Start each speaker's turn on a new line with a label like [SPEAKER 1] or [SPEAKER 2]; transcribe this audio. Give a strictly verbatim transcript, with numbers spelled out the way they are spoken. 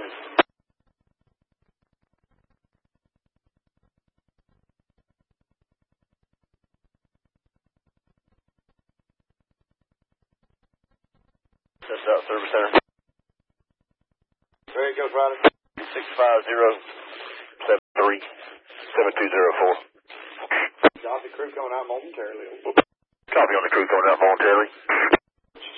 [SPEAKER 1] That's out Service Center.
[SPEAKER 2] There you go, Ryder.
[SPEAKER 1] six five zero seven three seven two zero four.
[SPEAKER 2] Copy, crew coming out momentarily.
[SPEAKER 1] Copy on the crew coming out momentarily.